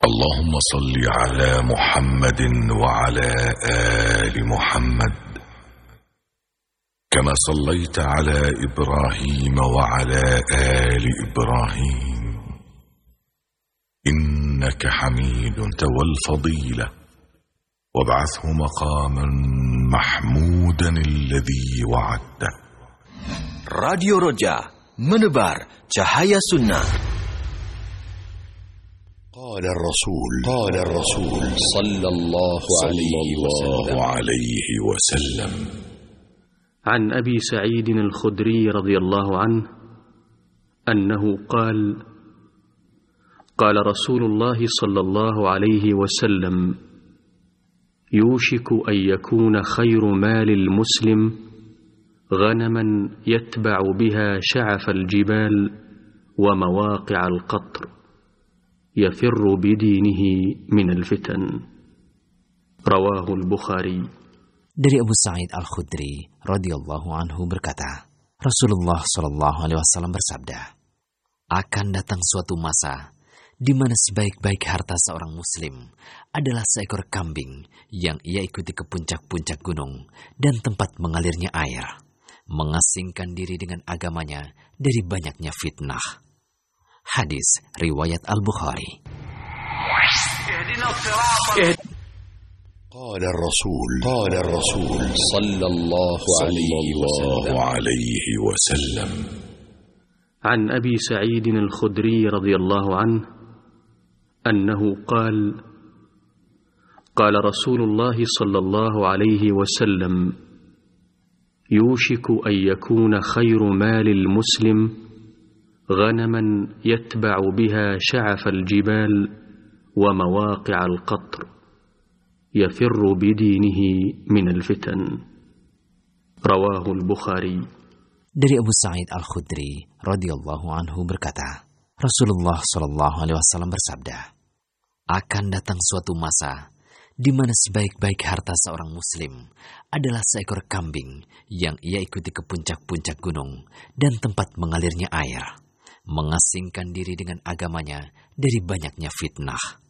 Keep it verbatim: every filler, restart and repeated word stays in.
اللهم صل على محمد وعلى آل محمد كما صليت على إبراهيم وعلى آل إبراهيم إنك حميد. والفضيلة وابعثه مقاما محمودا الذي وعدته. Radio Roja menebar cahaya sunnah. قال الرسول قال الرسول صلى الله عليه وسلم عن أبي سعيد الخدري رضي الله عنه أنه قال قال رسول الله صلى الله عليه وسلم يوشك أن يكون خير مال المسلم غنما يتبع بها شعف الجبال ومواقع القطر يفر بدينه من الفتن. رواه البخاري. Dari Abu Sa'id Al-Khudri radhiyallahu anhu berkata, Rasulullah shallallahu alaihi wasallam bersabda, akan datang suatu masa di mana sebaik-baik harta seorang muslim adalah seekor kambing yang ia ikuti ke puncak-puncak gunung dan tempat mengalirnya air, mengasingkan diri dengan agamanya dari banyaknya fitnah. Hadis riwayat Al-Bukhari. قال الرسول قال الرسول صلى الله عليه وسلم عن أبي سعيد الخدري رضي الله عنه أنه قال قال رسول الله صلى الله عليه وسلم يوشك أن يكون خير مال المسلم غنما يتبع بها شعف الجبال ومواقع القطر يفر بدينه من الفتن. رواه البخاري. Dari Abu Sa'id Al-Khudri radhiyallahu anhu berkata, Rasulullah shallallahu alaihi wasallam bersabda, akan datang suatu masa di mana sebaik-baik harta seorang muslim adalah seekor kambing yang ia ikuti ke puncak-puncak gunung dan tempat mengalirnya air, mengasingkan diri dengan agamanya dari banyaknya fitnah.